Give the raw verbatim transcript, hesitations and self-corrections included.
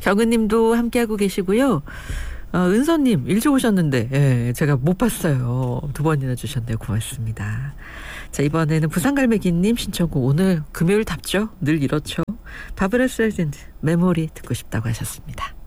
경은님도 함께하고 계시고요. 어, 은서님 일찍 오셨는데 예, 제가 못 봤어요. 두 번이나 주셨네요. 고맙습니다. 자, 이번에는 부산갈매기님 신청곡, 오늘 금요일답죠? 늘 이렇죠. 바브라 스트라이샌드 메모리 듣고 싶다고 하셨습니다.